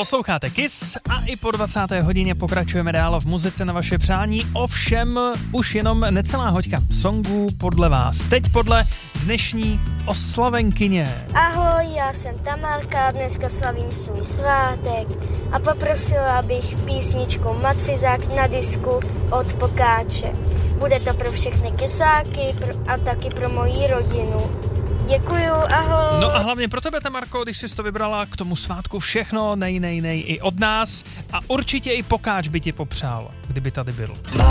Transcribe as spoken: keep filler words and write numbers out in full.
Posloucháte Kiss a i po dvacáté hodině pokračujeme dál v muzice na vaše přání, ovšem už jenom necelá hoďka songů podle vás. Teď podle dnešní oslavenkyně. Ahoj, já jsem Tamárka, dneska slavím svůj svátek a poprosila bych písničku Matfizák na disku od Pokáče. Bude to pro všechny kesáky a taky pro moji rodinu. Děkuju, ahoj. No a hlavně pro tebe, Tamarko, když jsi to vybrala k tomu svátku všechno, nej, nej, nej, i od nás a určitě i Pokáč by ti popřál, kdyby tady byl.